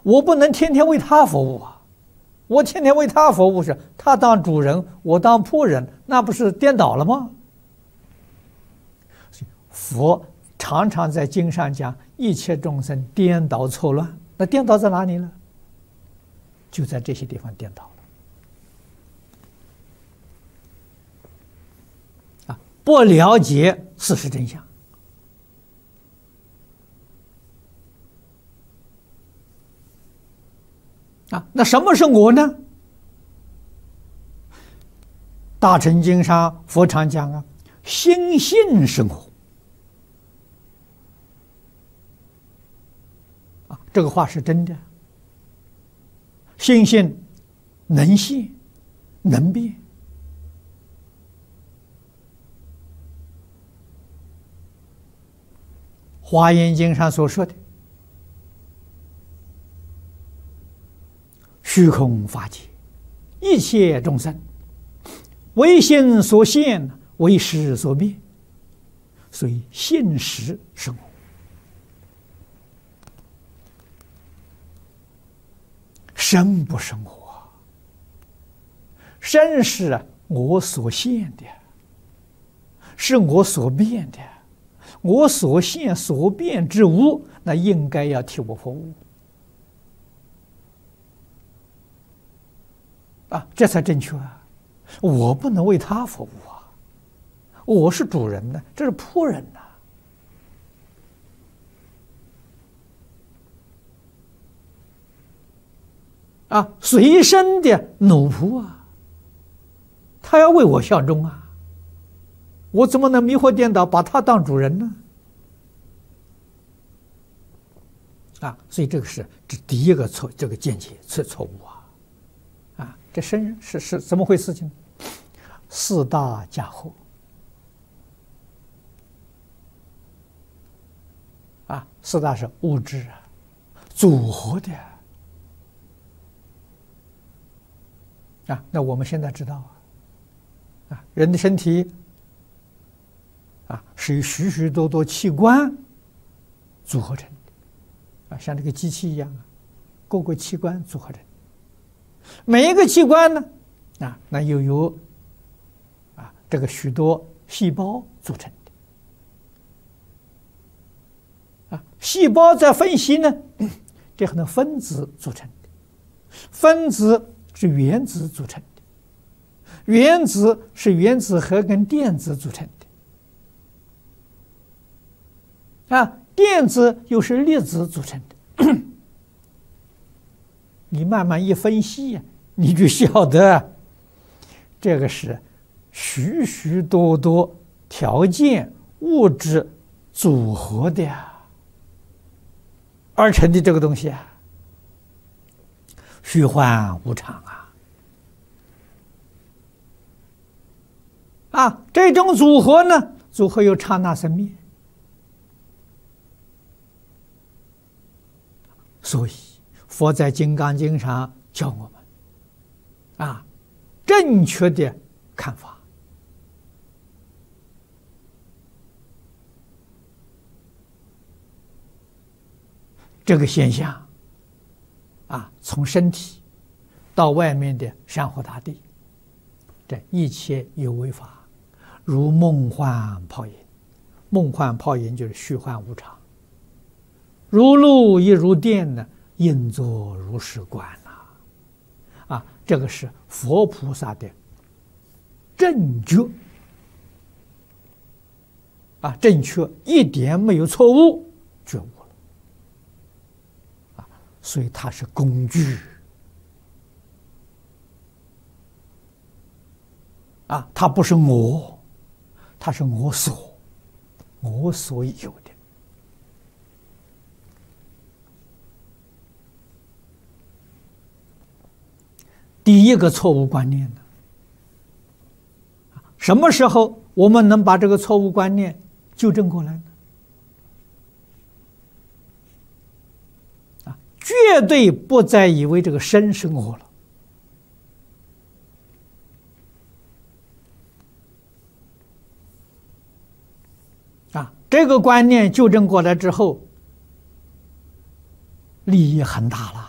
我不能天天为他服务啊！我天天为他服务是他当主人，我当仆人，那不是颠倒了吗？佛常常在经上讲，一切众生颠倒错乱，那颠倒在哪里呢？就在这些地方颠倒了啊！不了解事实真相。啊，那什么是我呢？大乘经上佛常讲啊，心性是我。啊，这个话是真的。心性能现能变。华严经上所说的虚空法界，一切众生唯心所现，唯识所变，所以性实是我。身不是我，身是我所现的，是我所变的，我所现所变之物，那应该要替我服务。啊，这才正确啊！我不能为他服务啊！我是主人呢，这是仆人呐！啊，随身的奴仆啊，他要为我效忠啊！我怎么能迷惑颠倒，把他当主人呢？啊，所以这个是这第一个错，这个见解是错误啊！啊，这身是怎么回事情？四大假合啊，四大是物质啊，组合的啊。那我们现在知道啊，人的身体啊是由许许多多器官组合成的啊，像这个机器一样啊，各个器官组合成。每一个器官呢，啊，那又由啊这个许多细胞组成的，啊，细胞再分析呢，这很多分子组成的，分子是原子组成的，原子是原子核跟电子组成的，啊，电子又是粒子组成的。你慢慢一分析，你就晓得，这个是许许多多条件物质组合的而成的这个东西啊，虚幻无常啊！啊，这种组合呢，组合有刹那生灭，所以佛在《金刚经》上教我们啊，正确的看法。这个现象啊，从身体到外面的山河大地，这一切有为法，如梦幻泡影。梦幻泡影就是虚幻无常，如露亦如电呢，应作如是观呐！啊，这个是佛菩萨的正觉啊，正确一点没有错误，觉悟了啊，所以它是工具啊，它不是我，它是我所有的。第一个错误观念呢，什么时候我们能把这个错误观念纠正过来呢？啊，绝对不再以为这个身是我了。啊，这个观念纠正过来之后，利益很大了。